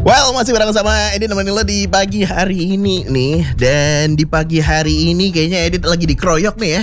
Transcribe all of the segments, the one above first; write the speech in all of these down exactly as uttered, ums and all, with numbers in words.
Well, masih bareng sama Edit nemenin lo di pagi hari ini nih. Dan di pagi hari ini kayaknya Edit lagi dikeroyok nih ya.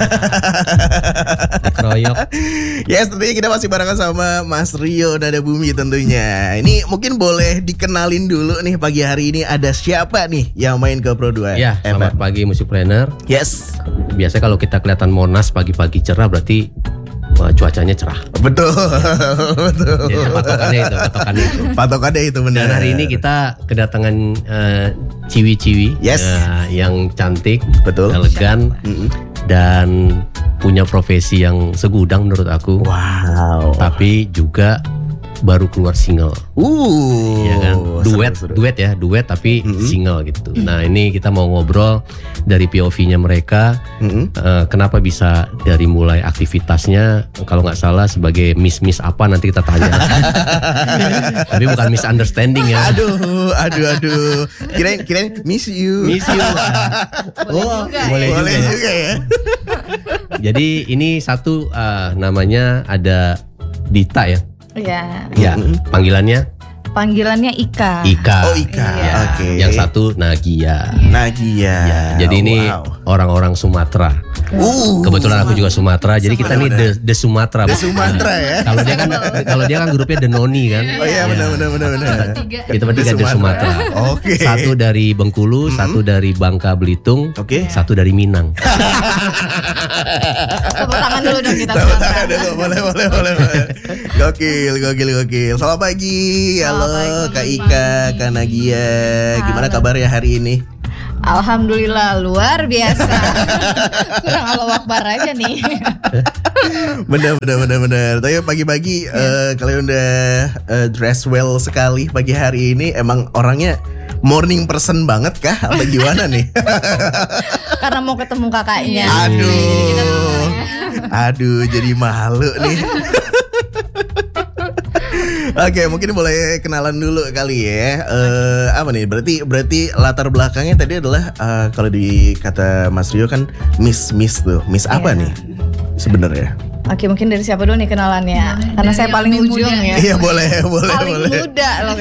Dikeroyok. Yes, tentunya kita masih bareng sama Mas Rio Nada Bumi tentunya. Ini mungkin boleh dikenalin dulu nih pagi hari ini ada siapa nih yang main ke Pro dua. Ya, selamat pagi Musikpreneur. Yes. Biasanya kalau kita kelihatan Monas pagi-pagi cerah berarti wah, cuacanya cerah. Betul, betul. Jadi patokannya itu, patokannya itu. Patokannya itu benar. Dan hari ini kita kedatangan uh, ciwi-ciwi Yes. uh, yang cantik, Betul. elegan, Mm-mm. dan punya profesi yang segudang menurut aku. Wow. Tapi juga baru keluar single. Uh, Ya kan, duet, seru, seru. duet ya, duet tapi Mm-mm. single gitu. Nah ini kita mau ngobrol dari P O V-nya mereka, Mm-mm. uh, kenapa bisa dari mulai aktivitasnya, kalau nggak salah sebagai miss-miss apa nanti kita tanya. Tapi bukan misunderstanding ya. Aduh, aduh, aduh. Kirain, kirain miss you. Miss you. Oh, boleh juga. Boleh ya. juga ya. Jadi ini satu uh, namanya ada Dita ya. Iya, Ya, Mm-mm. panggilannya panggilannya Ika. Ika. Oh, Ika. Iya. Oke. Yang satu Nagia. Nagia. Ya, jadi ini Wow. orang-orang Sumatera. Uh. Kebetulan aku juga Sumatera, jadi kita nih the, the Sumatera. The Sumatera ya. Kalau dia kan kalau dia kan grupnya The Noni kan. Oh iya, benar benar benar benar. Kita bertiga The The Sumatera. Oke. Satu dari Bengkulu, satu dari Bangka Belitung, Oke. satu dari Minang. Tepuk tangan dulu dong kita. Tepuk tangan dulu, boleh boleh boleh. boleh. Gokil, gokil, gokil. Selamat pagi. Halo Selamat Kak pagi. Ika, Kak Nagia. Gimana Halo. kabarnya hari ini? Alhamdulillah luar biasa. Kurang Allah Akbar aja nih. Bener bener bener bener. Tapi pagi-pagi eh, kalian udah eh, dress well sekali pagi hari ini. Emang orangnya morning person banget kah? Apa gimana nih? Karena mau ketemu kakaknya. Aduh, aduh, jadi malu nih. Oke, mungkin boleh kenalan dulu kali ya. Eh, apa nih? Berarti berarti latar belakangnya tadi adalah eh, kalau di kata Mas Rio kan Miss Miss tuh. Miss apa Iya. nih? Sebenarnya. Oke, mungkin dari siapa dulu nih kenalannya? Karena saya paling ujung ya. Iya, boleh, boleh, Paling boleh. muda loh.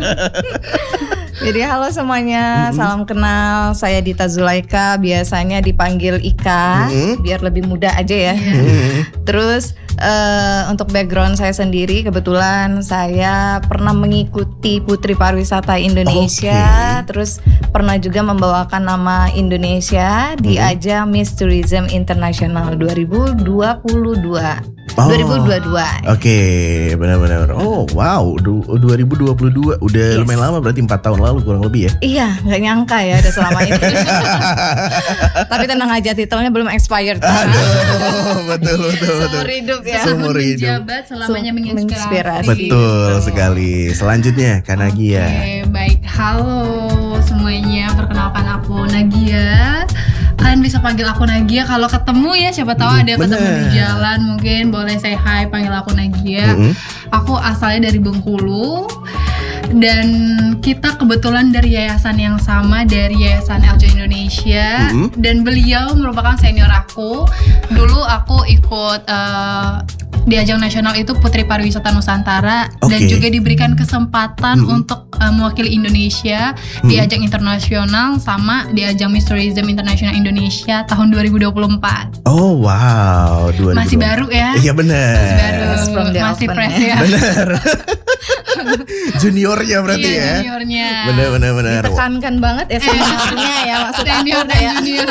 Jadi halo semuanya, salam kenal. Saya Dita Zulaika, biasanya dipanggil Ika, Mm-mm. biar lebih muda aja ya. Hmm. Terus eh, untuk background saya sendiri, kebetulan saya pernah mengikuti Putri Pariwisata Indonesia, terus pernah juga membawakan nama Indonesia di ajang Miss Tourism International dua ribu dua puluh dua. Oh. dua ribu dua puluh dua. Oke, benar-benar. Oh, wow, du- dua ribu dua puluh dua udah Yes. lumayan lama, berarti empat tahun lalu kurang lebih ya. Iya, nggak nyangka ya udah selama ini. Tapi tenang aja, titelnya belum expired. Aduh, betul betul betul. Seumur hidup ya. Seumur hidup. Menjabat selamanya Sum- menginspirasi. Betul sekali. Selanjutnya Kak Nagia. Oke, baik. Halo semuanya, perkenalkan aku Nagia. Kalian bisa panggil aku Nagia kalau ketemu ya, siapa tahu ada ketemu Bener. di jalan, mungkin boleh say hi, panggil aku Nagia. Mm-mm. Aku asalnya dari Bengkulu. Dan kita kebetulan dari yayasan yang sama, dari Yayasan L J Indonesia. Mm-mm. Dan beliau merupakan senior aku. Dulu aku ikut eh, di ajang nasional itu Putri Pariwisata Nusantara. Dan Oke. juga diberikan kesempatan Mm-mm. untuk eh, mewakili Indonesia di Mm-mm. ajang internasional sama di ajang Miss Tourism International Indonesia tahun dua ribu dua puluh empat. Oh, wow, dua ribu dua. Masih baru ya? Iya benar. Masih baru, Yes, from the masih open fresh ya. ya. Benar. Juniornya berarti Iya, ya. juniornya. Benar benar benar. Ditekankan banget ya seniornya ya, maksud aku Senior dan kayak. junior.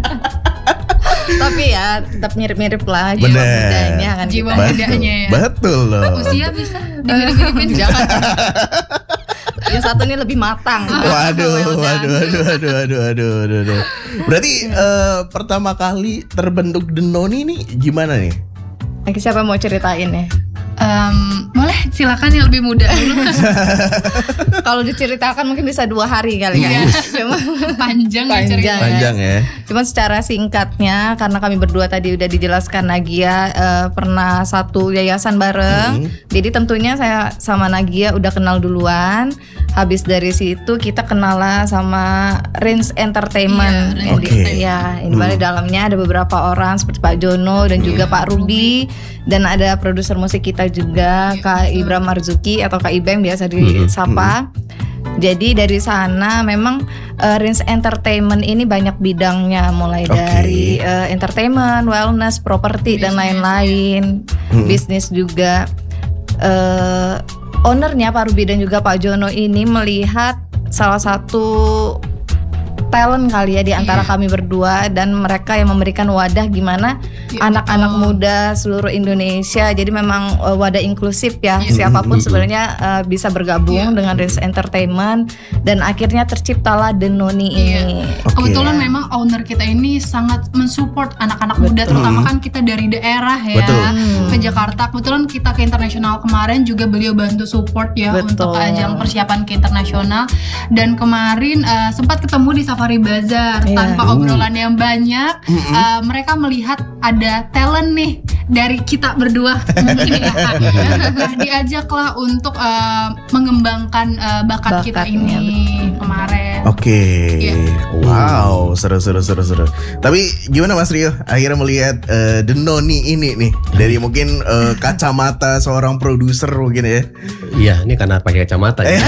Tapi ya tetap mirip-mirip lah jiwa Bener. mudanya kan Jiwa kita. muda. mudanya ya. Betul loh. Usia bisa dimirip-miripin. Jangan. Yang satu ini lebih matang. Waduh, waduh, waduh, waduh, waduh, waduh, waduh, waduh. Berarti eh, pertama kali terbentuk The Noni nih gimana nih? Oke, siapa mau ceritain ya? Em, boleh silakan yang lebih muda dulu. Kalau diceritakan mungkin bisa dua hari kali Iya. kan. Cuma Panjang ya Panjang. ceritanya. Panjang ya. Cuman secara singkatnya, karena kami berdua tadi udah dijelaskan Nagia eh, pernah satu yayasan bareng. Hmm. Jadi tentunya saya sama Nagia udah kenal duluan. Habis dari situ kita kenal lah sama Range Entertainment. Iya, Jadi, Oke. ya, ini Hmm. di dalamnya ada beberapa orang seperti Pak Jono dan juga Pak Ruby, dan ada produser musik kita juga Kak Ibram Marzuki atau Kak Ibeng biasa disapa. Jadi dari sana memang uh, Rins Entertainment ini banyak bidangnya, mulai Oke. dari uh, entertainment, wellness, properti dan Bisnis, lain-lain, Hmm. bisnis juga. Uh, ownernya Pak Ruby dan juga Pak Jono ini melihat salah satu talent kali ya di antara Iya. kami berdua, dan mereka yang memberikan wadah gimana Iya, anak-anak betul. muda seluruh Indonesia. Jadi memang uh, wadah inklusif ya, Iya. siapapun Mm-mm. sebenarnya uh, bisa bergabung Iya. dengan Rins Entertainment, dan akhirnya terciptalah The Noni Iya. ini. Oke. Kebetulan memang owner kita ini sangat mensupport anak-anak muda, Betul. terutama kan kita dari daerah ya Betul. Hmm. ke Jakarta. Kebetulan kita ke internasional kemarin juga beliau bantu support ya Betul. untuk ajang persiapan ke internasional. Dan kemarin uh, sempat ketemu di Safari Bazaar. Iya. Tanpa Oh. obrolan yang banyak, Mm-mm. uh, mereka melihat ada talent nih dari kita berdua mungkin ya. Nah, diajaklah untuk uh, mengembangkan uh, bakat kita Bakatnya, ini kemarin. Oke, Iya. wow, seru seru seru seru. Tapi gimana Mas Rio akhirnya melihat eh, The Noni ini nih dari mungkin eh, kacamata seorang produser mungkin ya? Iya, ini karena pakai kacamata ya.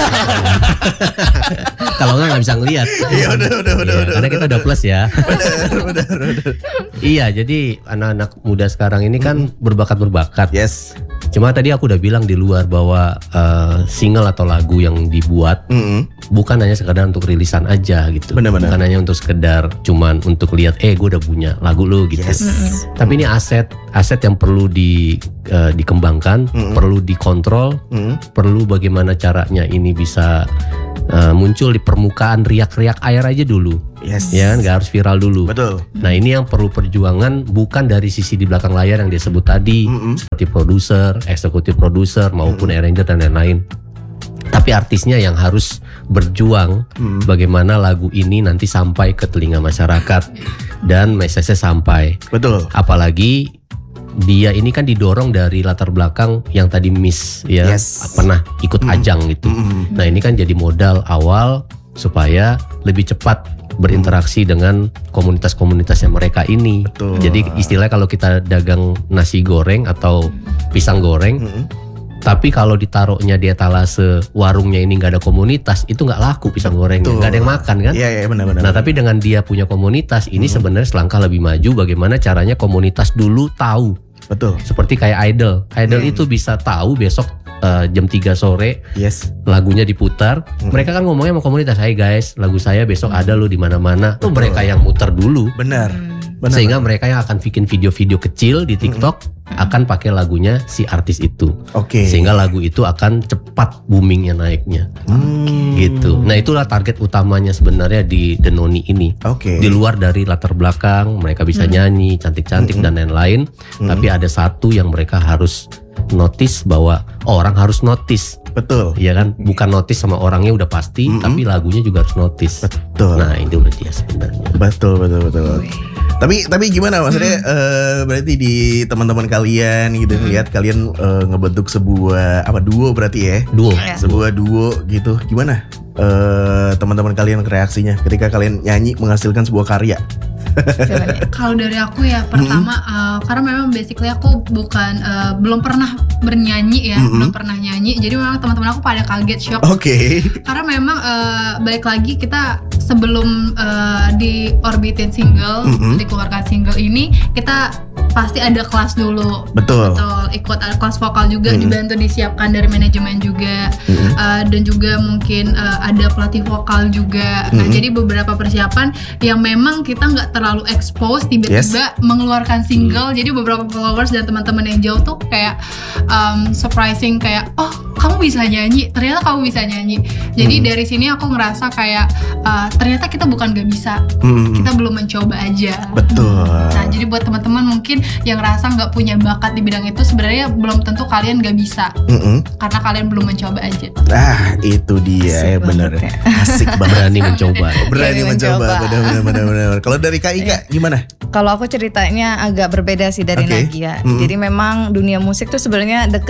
Kalau nggak nggak bisa ngelihat. Iya udah udah udah Iya, udah. karena kita udah plus ya. Benar benar benar. Iya, jadi anak-anak muda sekarang ini kan berbakat-berbakat. Yes. Cuma tadi aku udah bilang di luar bahwa eh, single atau lagu yang dibuat Mm-mm. bukan hanya sekedar untuk rilisan aja gitu. Benar-benar. Bukan hanya untuk sekedar cuman untuk lihat eh gue udah punya lagu lu gitu. Yes. Tapi ini aset aset yang perlu di eh, dikembangkan, Mm-mm. perlu dikontrol, Mm. perlu bagaimana caranya ini bisa eh, muncul di permukaan riak-riak air aja dulu. Yes. Ya, nggak harus viral dulu. Betul. Nah, ini yang perlu perjuangan bukan dari sisi di belakang layar yang dia sebut tadi, Mm-mm. seperti produser, eksekutif produser maupun Mm-mm. arranger dan lain-lain. Tapi artisnya yang harus berjuang Mm. bagaimana lagu ini nanti sampai ke telinga masyarakat dan message-nya sampai. Betul. Apalagi dia ini kan didorong dari latar belakang yang tadi Miss ya Yes. pernah ikut Mm. ajang gitu. Mm-mm. Nah, ini kan jadi modal awal supaya lebih cepat berinteraksi dengan komunitas-komunitasnya mereka ini. Betul. Jadi istilahnya kalau kita dagang nasi goreng atau pisang goreng, Mm-mm. tapi kalau ditaruhnya di etalase warungnya ini nggak ada komunitas, itu nggak laku pisang gorengnya, Betul. nggak ada yang makan kan? Iya iya benar benar. Nah, tapi dengan dia punya komunitas, ini Mhm. sebenarnya selangkah lebih maju bagaimana caranya komunitas dulu tahu. Betul. Seperti kayak Idol. Idol Hmm. itu bisa tahu besok eh, jam tiga sore Yes. lagunya diputar. Hmm. Mereka kan ngomongnya sama komunitas, "Hai guys, lagu saya besok ada lo di mana-mana." Tuh Betul. mereka yang muter dulu. Benar. Hmm. Benar. Sehingga mereka yang akan bikin video-video kecil di TikTok akan pakai lagunya si artis itu. Oke. Sehingga lagu itu akan cepat boomingnya naiknya. Hmm. Gitu. Nah, itulah target utamanya sebenarnya di The Noni ini. Oke. Di luar dari latar belakang, mereka bisa nyanyi, cantik-cantik Mm-mm. dan lain-lain, Mm. tapi ada satu yang mereka harus notice bahwa orang harus notice, Betul. ya kan? Bukan notice sama orangnya udah pasti, Mm-mm. tapi lagunya juga harus notice. Betul. Nah, itu udah dia sebenarnya. Betul betul betul. Tapi tapi gimana maksudnya Hmm. eh, berarti di teman-teman kalian gitu lihat kalian eh, ngebentuk sebuah apa duo berarti ya? Duo. Iya. Sebuah duo gitu. Gimana eh, teman-teman kalian reaksinya ketika kalian nyanyi menghasilkan sebuah karya? Coba nih. Kalau dari aku ya pertama uh, karena memang basically aku bukan uh, belum pernah bernyanyi ya, Mm-mm. belum pernah nyanyi. Jadi memang teman-teman aku pada kaget shock Oke. karena memang uh, balik lagi kita sebelum uh, di orbitin single, Mm-mm. dikeluarkan single ini kita pasti ada kelas dulu. Betul. Betul, ikut ada kelas vokal juga, Mm-mm. dibantu disiapkan dari manajemen juga. Mm-mm. Uh, dan juga mungkin uh, ada pelatih vokal juga. Nah, Mm-mm. jadi beberapa persiapan yang memang kita nggak terlalu expose, tiba-tiba mengeluarkan single. Jadi beberapa followers dan teman-teman yang jauh tuh kayak um, surprising, kayak oh kamu bisa nyanyi, ternyata kamu bisa nyanyi. Jadi Mm. dari sini aku ngerasa kayak uh, ternyata kita bukan nggak bisa, Mm-mm. kita belum mencoba aja. Betul. Nah, jadi buat teman-teman mungkin yang ngerasa nggak punya bakat di bidang itu, sebenarnya belum tentu kalian nggak bisa, Mm-mm. karena kalian belum mencoba aja. Ah itu dia Asik ya benar. banget ya. Asik banget. Berani mencoba. Berani Berani mencoba. mencoba. Benar benar benar benar. Kalau dari Kak Ika gimana? Kalau aku ceritanya agak berbeda sih dari Oke. Nagia. Mm-mm. Jadi memang dunia musik tuh sebenarnya deket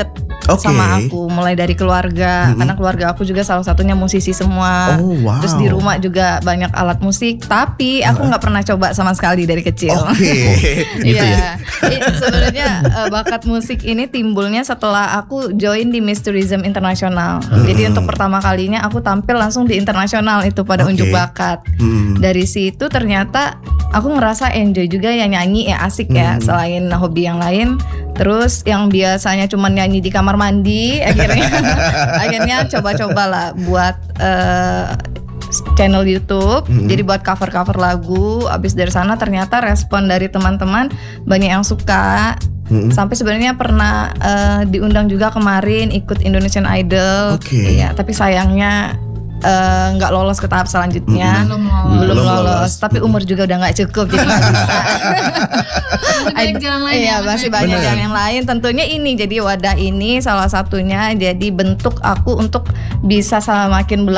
Oke. sama aku, mulai dari keluarga, Mm-mm. karena keluarga aku juga salah satunya musisi semua. Oh, wow. Terus di rumah juga banyak alat musik, tapi aku nggak pernah coba sama sekali dari kecil. Oke. Gitu Iya, I- sebenarnya eh, bakat musik ini timbulnya setelah aku join di Miss Tourism Internasional. Jadi untuk pertama kalinya aku tampil langsung di internasional itu pada Oke. unjuk bakat. Hmm. Dari situ ternyata aku ngerasa enjoy juga ya nyanyi, ya asik ya, selain hobi yang lain. Terus yang biasanya cuma nyanyi di kamar mandi, akhirnya akhirnya coba-cobalah buat eh, channel YouTube. Jadi buat cover-cover lagu. Abis dari sana ternyata respon dari teman-teman banyak yang suka. Mm-mm. Sampai sebenarnya pernah eh, diundang juga kemarin ikut Indonesian Idol. Oke. Iya, tapi sayangnya eh, nggak lolos ke tahap selanjutnya. Belum lolos. Belum Belum lolos. lolos. Tapi umur juga udah nggak cukup jadi nggak bisa. Masih banyak jalan lain Iya, ya, masih banyak. banyak Bener. jalan yang lain. Tentunya ini jadi wadah ini salah satunya jadi bentuk aku untuk bisa semakin belajar